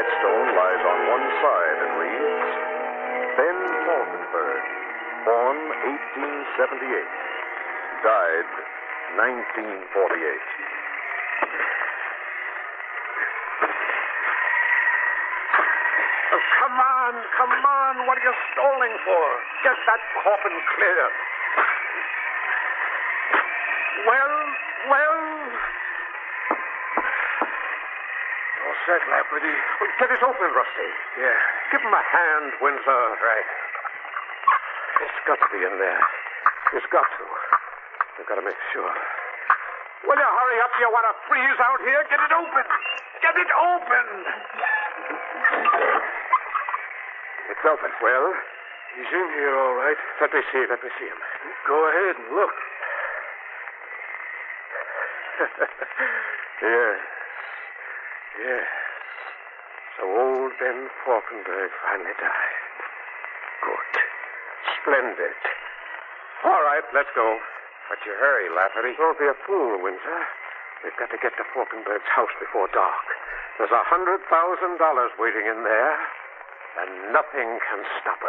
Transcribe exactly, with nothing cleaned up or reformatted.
headstone lies on one side and reads, Ben Falkenberg, born eighteen seventy-eight, died nineteen forty-eight. Oh, come on, come on. What are you stalling for? Get that coffin clear. Well, well. All set, Lafferty. Well, get it open, Rusty. Yeah. Give him a hand, Windsor. Right. It's got to be in there. It's got to. I've got to make sure. Will you hurry up? You want to freeze out here? Get it open. Get it open. It's open. Well, he's in here, all right. let me see. Let me see him. Go ahead and look. Yes. Yes. So old Ben Falkenberg finally died. Good. Splendid. All right, let's go. But you hurry, Lafferty. Don't be a fool, Windsor. We've got to get to Falkenberg's house before dark. There's a hundred thousand dollars waiting in there, and nothing can stop us.